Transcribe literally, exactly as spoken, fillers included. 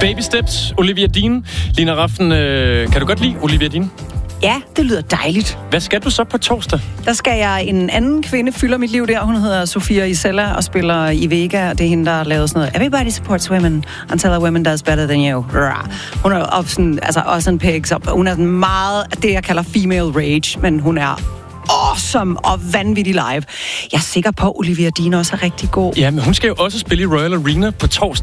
Baby Steps, Olivia Dean. Lina Rafn, øh, kan du godt lide Olivia Dean? Ja, det lyder dejligt. Hvad skal du så på torsdag? Der skal jeg, en anden kvinde fylder mit liv der. Hun hedder Sofia Isella og spiller i Vega. Det er hende, der har lavet sådan noget. Everybody supports women until a woman does better than you. Hun er op sådan, altså også en pigs op. Hun er sådan meget det, jeg kalder female rage, men hun er awesome og vanvittig live. Jeg er sikker på, at Olivia Dean også er rigtig god. Ja, men hun skal jo også spille i Royal Arena på torsdag.